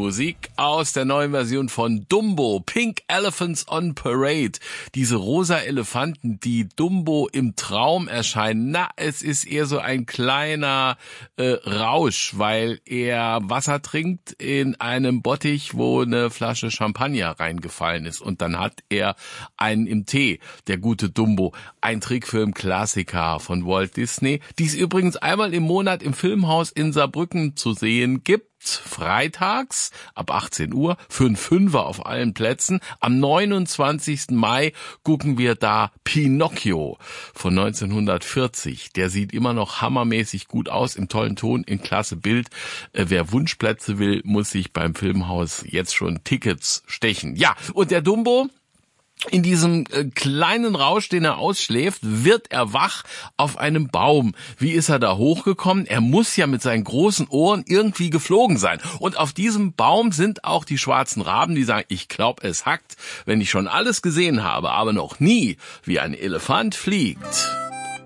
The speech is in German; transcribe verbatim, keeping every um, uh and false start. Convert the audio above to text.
Musik aus der neuen Version von Dumbo, Pink Elephants on Parade. Diese rosa Elefanten, die Dumbo im Traum erscheinen, na, es ist eher so ein kleiner äh, Rausch, weil er Wasser trinkt in einem Bottich, wo eine Flasche Champagner reingefallen ist. Und dann hat er einen im Tee, der gute Dumbo. Ein Trickfilm-Klassiker von Walt Disney, die es übrigens einmal im Monat im Filmhaus in Saarbrücken zu sehen gibt. Freitags ab achtzehn Uhr für einen Fünfer auf allen Plätzen. Am neunundzwanzigsten Mai gucken wir da Pinocchio von neunzehnhundertvierzig. Der sieht immer noch hammermäßig gut aus, im tollen Ton, in klasse Bild. Äh, wer Wunschplätze will, muss sich beim Filmhaus jetzt schon Tickets stechen. Ja, und der Dumbo, in diesem äh, kleinen Rausch, den er ausschläft, wird er wach auf einem Baum. Wie ist er da hochgekommen? Er muss ja mit seinen großen Ohren irgendwie geflogen sein. Und auf diesem Baum sind auch die schwarzen Raben, die sagen, ich glaube, es hackt, wenn ich schon alles gesehen habe, aber noch nie, wie ein Elefant fliegt.